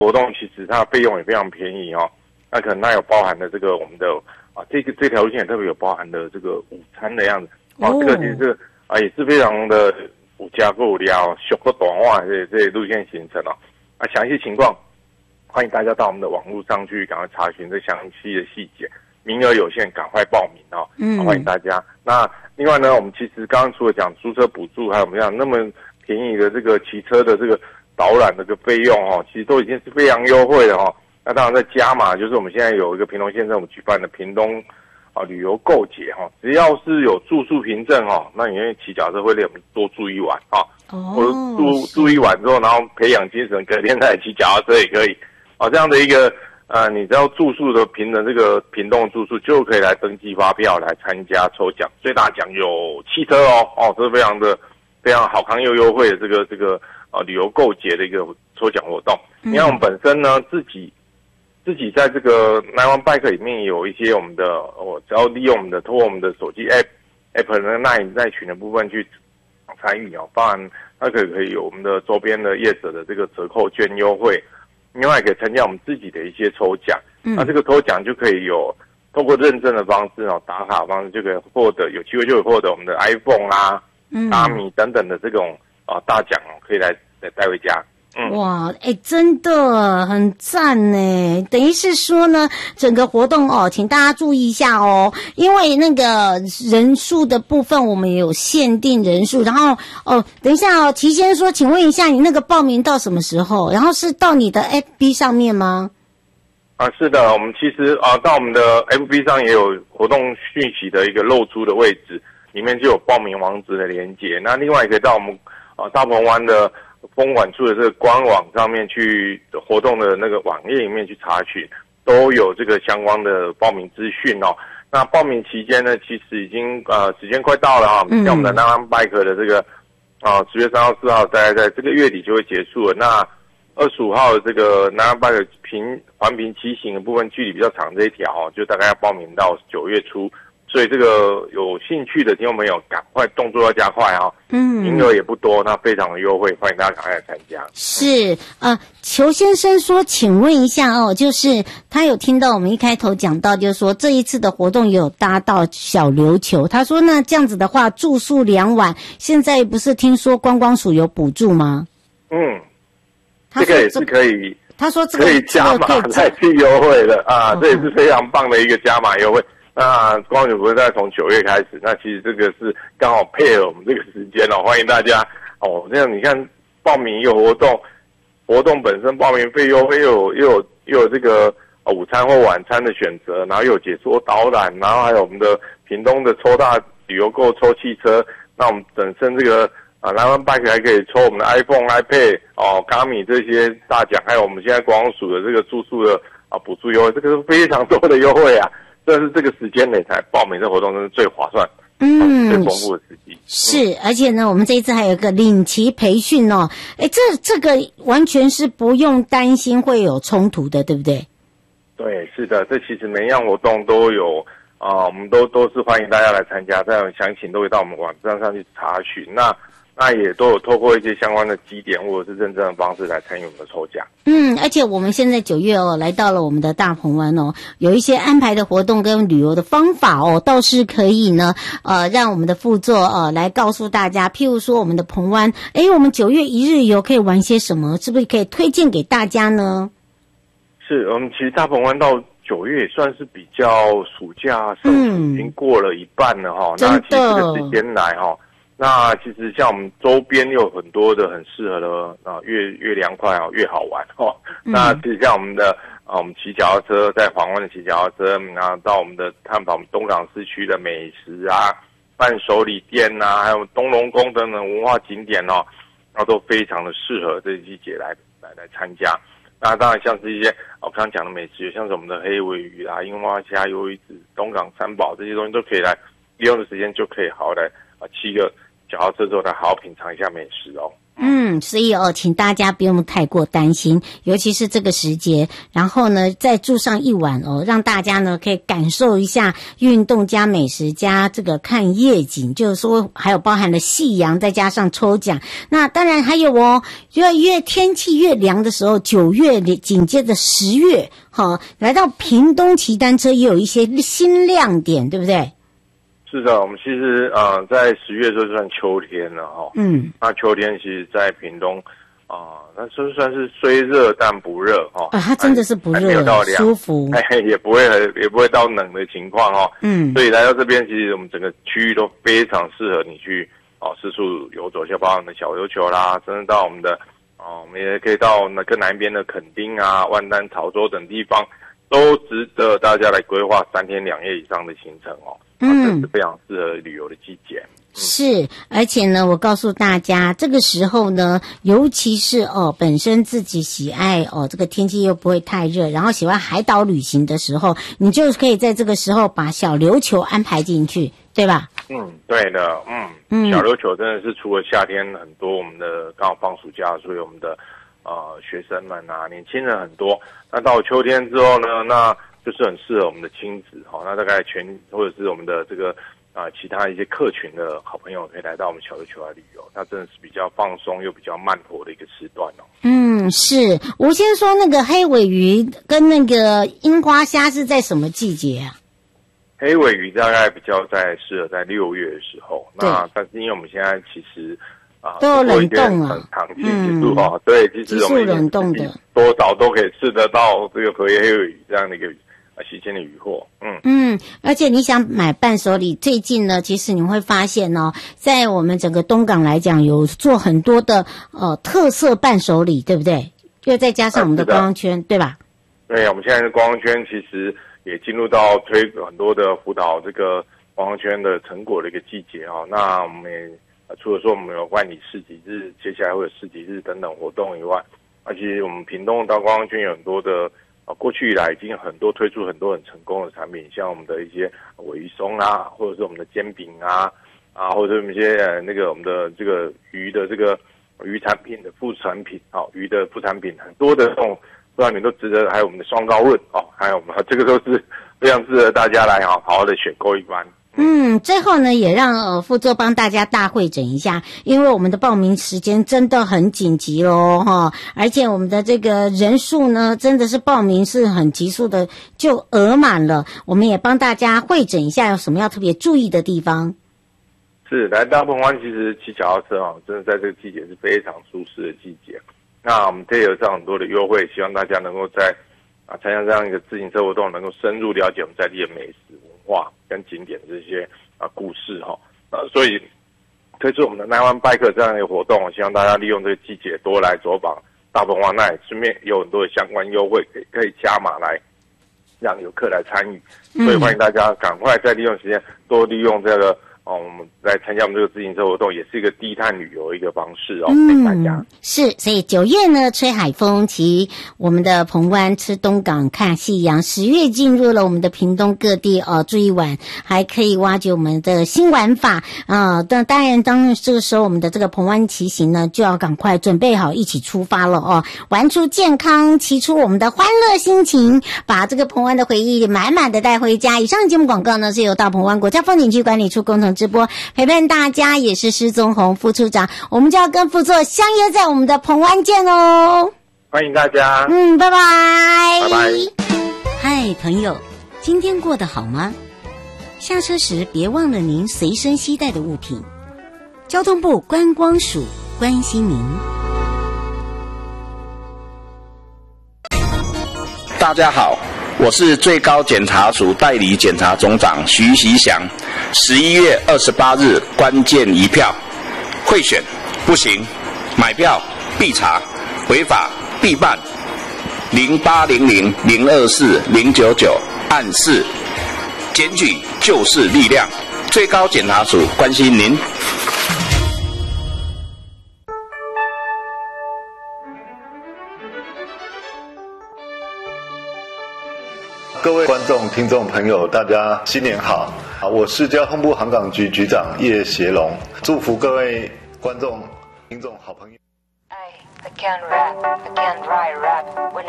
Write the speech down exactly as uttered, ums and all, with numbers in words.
活动其实它的费用也非常便宜哦。那可能它有包含的这个我们的啊，这个这条路线也特别有包含的这个午餐的样子。哦，这个其实啊也是非常的有加够料，小个短话这这些路线行程哦。啊，详细情况欢迎大家到我们的网络上去赶快查询这详细的细节。名额有限，赶快报名哦！嗯，欢迎大家。那另外呢，我们其实刚刚除了讲租车补助，还有我们讲那么便宜的这个骑车的这个导览的这个费用哦，其实都已经是非常优惠了哦。那当然在加码，就是我们现在有一个屏东县政府举办的屏东啊旅游购节哈，只要是有住宿凭证哦，那你愿意骑脚车会让我们多住一晚啊，哦，或者住住一晚之后，然后培养精神，隔天再骑脚踏车也可以啊，这样的一个。呃，你只要住宿的凭的这个屏东住宿就可以来登记发票来参加抽奖，最大奖有汽车哦，哦，这是非常的非常好康又优惠的这个这个呃旅游购节的一个抽奖活动。你看我们本身呢自己自己在这个南湾 Bike 里面有一些我们的，我、哦、只要利用我们的通过我们的手机 App App 的那在群的部分去参与哦，当然它可以可以有我们的周边的业者的这个折扣券优惠。另外可以参加我们自己的一些抽奖，嗯，那这个抽奖就可以有通过认证的方式哦，打卡的方式就可以获得，有机会就会获得我们的 iPhone 啊、达米等等的这种啊、呃、大奖哦，可以来来带回家。嗯， 哇，哎，真的很赞呢！等于是说呢，整个活动哦，请大家注意一下哦，因为那个人数的部分我们也有限定人数，然后哦，等一下哦，齐先生说，请问一下，你那个报名到什么时候？然后是到你的 F B 上面吗？ 啊，是的，我们其实啊，到我们的 F B 上也有活动讯息的一个露出的位置，里面就有报名网址的连结。那另外也可以到我们啊大鹏湾的风管处的这个官网上面去活动的那个网页里面去查询，都有这个相关的报名资讯哦。那报名期间呢，其实已经呃时间快到了哈，像我们的南湾 Bike 的这个啊十月三号、四号，大概在这个月底就会结束了。那二十五号的这个南湾 Bike 平环评骑行的部分距离比较长这一条哦，就大概要报名到九月初。所以这个有兴趣的听众朋友，赶快动作要加快啊！嗯，名额也不多，那非常的优惠，欢迎大家赶快来参加。 是呃，裘先生说，请问一下哦，就是他有听到我们一开头讲到，就是说这一次的活动也有搭到小琉球，他说那这样子的话，住宿两晚，现在不是听说观光署有补助吗？ 嗯，这个也是可以， 他说这个可以加码再去优惠的啊，这也是非常棒的一个加码优惠。那光有不是在从九月开始，那其实这个是刚好配合我们这个时间哦，欢迎大家哦。这样你看报名一个活动，活动本身报名费优惠，又有又有又有这个午餐或晚餐的选择，然后又有解说导览，然后还有我们的屏东的抽大旅游购抽汽车，那我们本身这个啊南湾 Bike 还可以抽我们的 iPhone、iPad 哦、Garmin 这些大奖，还有我们现在观光署的这个住宿的啊补助优惠，这个是非常多的优惠啊。但是这个时间内才报名这活动，真是最划算，嗯，最丰富的时机。 是，而且呢，我们这一次还有一个领骑培训哦，哎，这这个完全是不用担心会有冲突的，对不对？ 对，是的，这其实每一样活动都有啊、呃，我们都都是欢迎大家来参加，这样详情都会到我们网站上去查询。那那也都有透过一些相关的基点或者是认证的方式来参与我们的抽奖。 嗯，而且我们现在九月哦，来到了我们的大鹏湾哦，有一些安排的活动跟旅游的方法哦，倒是可以呢，呃，让我们的副座呃来告诉大家，譬如说我们的鹏湾，诶，我们九月一日游可以玩些什么，是不是可以推荐给大家呢？ 是，我们其实大鹏湾到九月也算是比较暑假盛暑已经过了一半了哈、嗯，那其实这个时间来哈。那其实像我们周边有很多的很适合的啊，越越凉快啊，越好玩哦。嗯、那其实像我们的啊，我们骑脚踏车在黄湾的骑脚踏车，然后到我们的探访东港市区的美食啊、伴手礼店啊，还有东龙宫等等文化景点哦，那都非常的适合这季节来来来参加。那当然像是一些我刚刚讲的美食，像是我们的黑鲔鱼啊、樱花虾、鱿鱼子、东港三宝这些东西都可以来利用的时间就可以好好来啊七个脚踏车之后，来好好品尝一下美食哦。 嗯，所以哦，请大家不用太过担心，尤其是这个时节，然后呢，再住上一晚哦，让大家呢可以感受一下运动加美食加这个看夜景，就是说还有包含了夕阳，再加上抽奖。那当然还有哦，越越天气越凉的时候，九月紧接着十月，好、哦，来到屏东骑单车也有一些新亮点，对不对？ 是的，我们其实呃在十月的时候算秋天了哈、哦。嗯。那秋天其实，在屏东啊，那、呃、就算是虽热但不热哈。啊， 它真的是不热，没有到凉，舒服， 哎，也不会也不会到冷的情况哦。嗯。所以来到这边，其实我们整个区域都非常适合你去哦四处游走，像包括我们的小琉球啦，甚至到我们的哦，我们也可以到那更南边的垦丁啊、万丹、潮州等地方，都值得大家来规划三天两夜以上的行程哦。嗯，这是非常适合旅游的季节。嗯、 是，而且呢，我告诉大家，这个时候呢，尤其是哦，本身自己喜爱哦，这个天气又不会太热，然后喜欢海岛旅行的时候，你就可以在这个时候把小琉球安排进去，对吧？ 嗯，对的，嗯，嗯小琉球真的是除了夏天很多我们的刚好放暑假，所以我们的呃学生们啊，年轻人很多。那到秋天之后呢，那就是很适合我们的亲子哈、哦，那大概全或者是我们的这个啊、呃、其他一些客群的好朋友可以来到我们小琉球来旅游，那真的是比较放松又比较慢活的一个时段哦。 嗯，是。我先说那个黑尾鱼跟那个樱花虾是在什么季节啊？ 黑尾鱼大概比较在适合在六月的时候，那但是因为我们现在其实啊都有冷冻了， 长期指数哈，对，其实我们冷冻的多少都可以吃得到这个荷叶黑尾鱼这样的一个新鲜的渔获，嗯嗯，而且你想买伴手礼，最近呢，其实你会发现哦，在我们整个东港来讲，有做很多的呃特色伴手礼，对不对？又再加上我们的观光圈，对吧？ 对，我们现在的观光圈其实也进入到推很多的辅导这个观光圈的成果的一个季节哦。那我们也除了说我们有万里市集日，接下来会有市集日等等活动以外，而且我们屏东到观光圈有很多的。啊，过去以来已经很多推出很多很成功的产品，像我们的一些鲔鱼松啊，或者是我们的煎饼啊，啊，或者是一些呃那个我们的这个鱼的这个鱼产品的副产品，好、哦，鱼的副产品很多的这种副产品都值得，还有我们的双高润哦，还有我们这个都是非常适合大家来好好好的选购一番。 嗯，最后呢，也让呃副座帮大家大会诊一下，因为我们的报名时间真的很紧急咯哈，而且我们的这个人数呢，真的是报名是很急速的就额满了。我们也帮大家会诊一下有什么要特别注意的地方。 是，来大鹏湾其实骑脚踏车啊，真的在这个季节是非常舒适的季节。那我们这有上很多的优惠，希望大家能够在啊参加这样一个自行车活动，能够深入了解我们在地的美食文化跟景点这些啊故事哈，呃，所以推出我们的南湾 Bike 这样一个活动，希望大家利用这个季节多来走访大鹏湾，那也顺便有很多的相关优惠可以可以加码来让游客来参与，所以欢迎大家赶快再利用时间多利用这个。哦，我们来参加我们这个自行车活动，也是一个低碳旅游的一个方式哦，给大家。 是，所以九月呢吹海风，骑我们的澎湾，吃东港看夕阳。十月进入了我们的屏东各地哦，住一晚，还可以挖掘我们的新玩法啊。但当然，当这个时候我们的这个澎湾骑行呢，就要赶快准备好一起出发了哦，玩出健康，骑出我们的欢乐心情，把这个澎湾的回忆满满的带回家。以上节目广告呢是由大澎湾国家风景区管理处共同直播，陪伴大家也是施宗宏副处长，我们就要跟副座相约在我们的澎湾见哦， 欢迎大家， 嗯，拜拜， 拜拜。 嗨，朋友，今天过得好吗？下车时别忘了您随身携带的物品。交通部观光署关心您。 大家好，我是最高检察署代理检察总长徐习祥。十一月二十八日关键一票，贿选不行，买票必查，违法必办。零八零零零二四零九九案四，检举就是力量。最高检察署关心您。 各位观众、听众朋友，大家新年好！我是交通部航港局局长叶协龙，祝福各位观众、听众、好朋友。 I can't rap, I can't write rap when